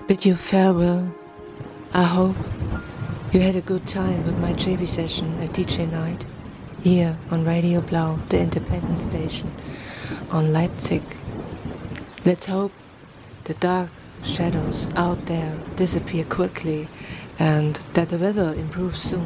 bid you farewell. I hope you had a good time with my JB session at DJ Night, here on Radio Blau, the independent station, on Leipzig. Let's hope the dark shadows out there disappear quickly and that the weather improves soon.